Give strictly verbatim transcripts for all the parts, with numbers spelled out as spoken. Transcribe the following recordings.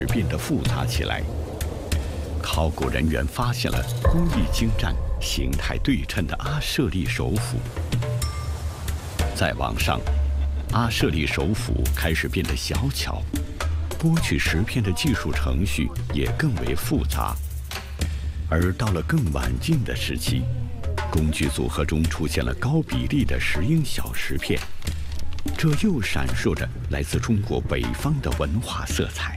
变得复杂起来。考古人员发现了工艺精湛、形态对称的阿舍利首府。再往上，阿舍利首府开始变得小巧，剥取石片的技术程序也更为复杂。而到了更晚近的时期，工具组合中出现了高比例的石英小石片，这又闪烁着来自中国北方的文化色彩。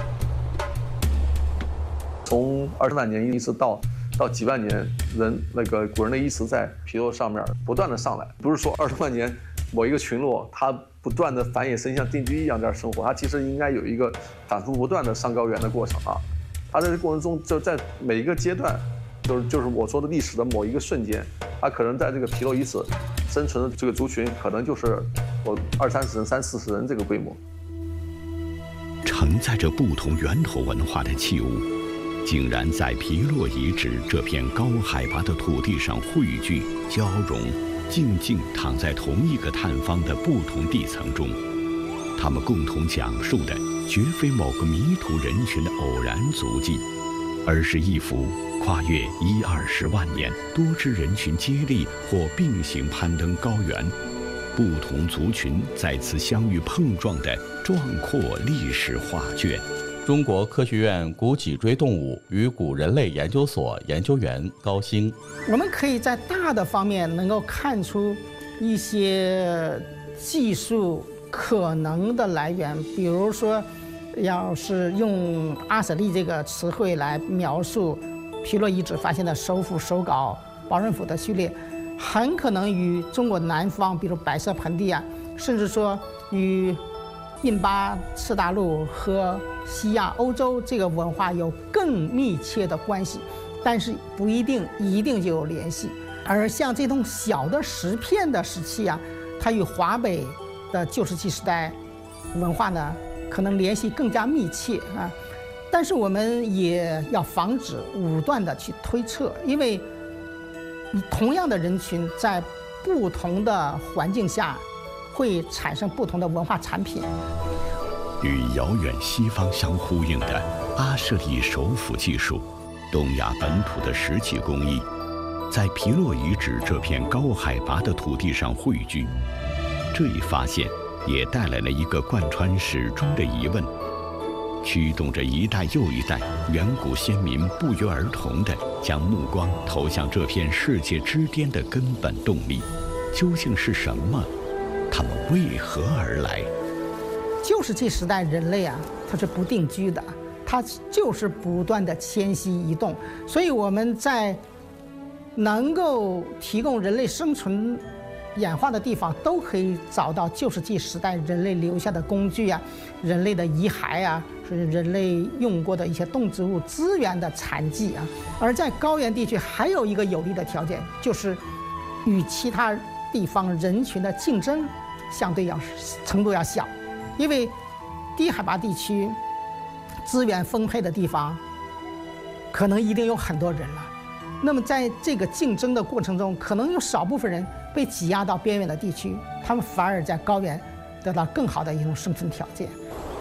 从二十万年一直到到几万年，人那个古人的意识在皮肉上面不断的上来，不是说二十万年某一个群落它不断的繁衍生息像定居一样在这生活，它其实应该有一个反复不断的上高原的过程啊。它在这过程中就在每一个阶段，就是就是我说的历史的某一个瞬间，它可能在这个皮肉遗址生存的这个族群，可能就是我二三十人、三四十人这个规模。 承载着不同源头文化的器物，竟然在皮洛遗址这片高海拔的土地上汇聚、交融，静静躺在同一个探方的不同地层中。他们共同讲述的绝非某个迷途人群的偶然足迹，而是一幅跨越一二十万年、多支人群接力或并行攀登高原，不同族群再次相遇碰撞的壮阔历史画卷。 中国科学院古脊椎动物与古人类研究所研究员高兴， 我们可以在大的方面能够看出一些技术可能的来源，比如说，要是用阿舍利这个词汇来描述皮洛遗址发现的首府首皋包润府的序列，很可能与中国南方，比如白色盆地啊，甚至说与印巴次大陆和西亚、欧洲这个文化有更密切的关系，但是不一定一定就有联系。而像这种小的石片的石器啊，它与华北的旧石器时代文化呢，可能联系更加密切啊。但是我们也要防止武断的去推测，因为同样的人群在不同的环境下会产生不同的文化产品。 与遥远西方相呼应的阿舍利首府技术，东亚本土的石器工艺，在皮洛遗址这片高海拔的土地上汇聚。这一发现也带来了一个贯穿始终的疑问，驱动着一代又一代远古先民不约而同地将目光投向这片世界之巅的根本动力，究竟是什么？它们为何而来？ 旧石器时代人类啊，它是不定居的，它就是不断的迁徙移动，所以我们在能够提供人类生存演化的地方，都可以找到旧石器时代人类留下的工具啊，人类的遗骸啊，是人类用过的一些动植物资源的残迹啊。而在高原地区还有一个有利的条件，就是与其他地方人群的竞争相对要程度要小，因为低海拔地区资源丰沛的地方，可能一定有很多人了。那么在这个竞争的过程中，可能有少部分人被挤压到边远的地区，他们反而在高原得到更好的一种生存条件。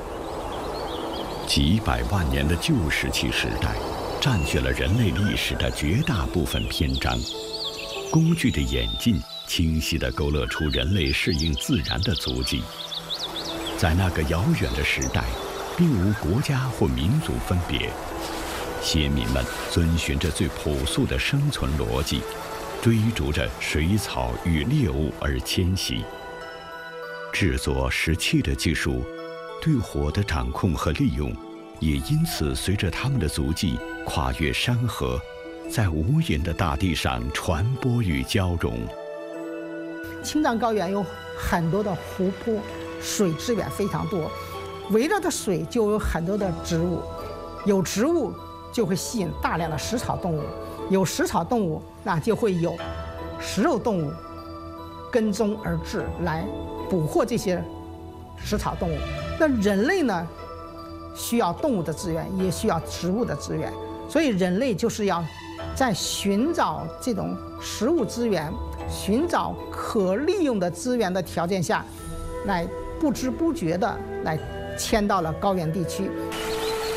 几百万年的旧石器时代，占据了人类历史的绝大部分篇章。工具的演进，清晰地勾勒出人类适应自然的足迹。在那个遥远的时代，并无国家或民族分别。先民们遵循着最朴素的生存逻辑，追逐着水草与猎物而迁徙。制作石器的技术，对火的掌控和利用，也因此随着他们的足迹跨越山河，在无垠的大地上传播与交融。 青藏高原有很多的湖泊，水资源非常多，围绕着水就有很多的植物，有植物就会吸引大量的食草动物，有食草动物，那就会有食肉动物跟踪而至来捕获这些食草动物。那人类呢，需要动物的资源，也需要植物的资源，所以人类就是要在寻找这种食物资源、寻找可利用的资源的条件下，来不知不觉的来迁到了高原地区。